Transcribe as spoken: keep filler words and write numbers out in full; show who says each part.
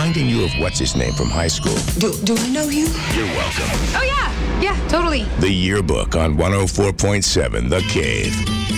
Speaker 1: reminding you of what's his name from high school.
Speaker 2: Do, do I know you?
Speaker 1: You're welcome.
Speaker 3: Oh, yeah. Yeah, totally.
Speaker 1: The Yearbook on one oh four point seven The Cave.